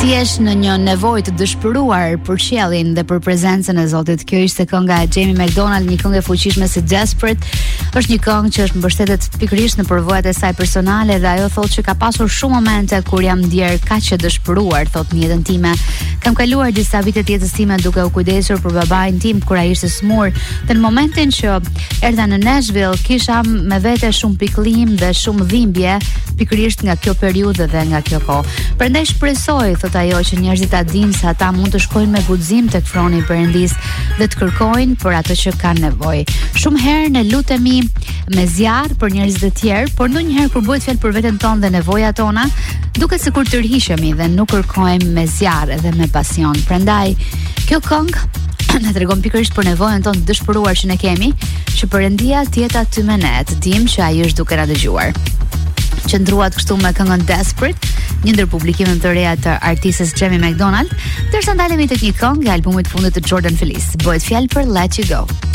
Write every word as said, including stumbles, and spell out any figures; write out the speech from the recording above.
Ti jesh në një nevojë të dëshpëruar për qiellin dhe për prezencën e Zotit. Kjo ishte kënga e Jamie McDonald, një këngë e fuqishme si Desperate. Është një këngë që është mbështetet pikërisht në përvojat e saj personale dhe ajo thotë që ka pasur shumë momente kur jam ndier kaq e dëshpëruar, thotë, në jetën time. Kam kaluar disa vite të jetës time duke u kujdesur për babain tim kur ai ishte smur, dhe në momentin që erdha në Nashville kisha me vete shumë pikëllim dhe shumë dhimbje pikërisht nga kjo periudhë dhe nga kjo kohë. Prandaj shpresoj, thotë ajo, që njerëzit ta dinë se ata mund të shkojnë me guxim tek froni i Perëndis dhe të kërkojnë për atë që kanë nevojë. Shumë herë ne lutemi me zjarr për njerëzit e tjerë, por ndonjëherë kur bëhet fjalë për veten tonë dhe nevojat tona, duket sikur tërhiqemi dhe nuk kërkojmë me zjarr dhe me pasion. Prandaj kjo këngë na tregon pikërisht për nevojën tonë të dëshpëruar që ne kemi, që Perëndia të jetë aty me ne, të dimë që ai është duke na dëgjuar. Qëndruat kështu me këngën Desperate, një ndër publikimet të reja të artistës Jamie McDonald, ndërsa ndalemi tek një këngë nga albumi i fundit të Jordan Feliz. Bëhet fjalë për Let You Go.